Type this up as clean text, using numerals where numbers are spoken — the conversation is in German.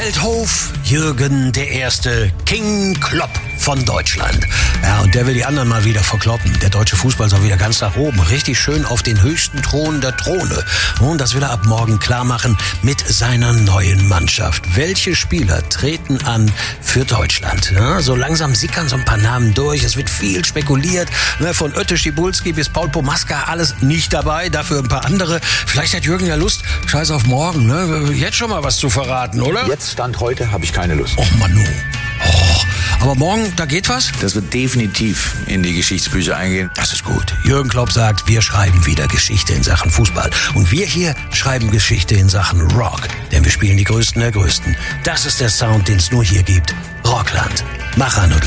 Feldhof, Jürgen I., King Klopp von Deutschland. Ja, und der will die anderen mal wieder verkloppen. Der deutsche Fußball soll wieder ganz nach oben. Richtig schön auf den höchsten Thron der Throne. Und das will er ab morgen klar machen mit seiner neuen Mannschaft. Welche Spieler treten an für Deutschland? Ja, so langsam sickern so ein paar Namen durch. Es wird viel spekuliert. Von Ötte Schibulski bis Paul Pomaska, alles nicht dabei. Dafür ein paar andere. Vielleicht hat Jürgen ja Lust, scheiß auf morgen, ne? Jetzt schon mal was zu verraten, oder? Jetzt, Stand heute, habe ich keine Lust. Och, Manu. Och, aber morgen, da geht was? Das wird definitiv in die Geschichtsbücher eingehen. Das ist gut. Jürgen Klopp sagt, wir schreiben wieder Geschichte in Sachen Fußball. Und wir hier schreiben Geschichte in Sachen Rock. Denn wir spielen die Größten der Größten. Das ist der Sound, den es nur hier gibt. Rockland. Mach an und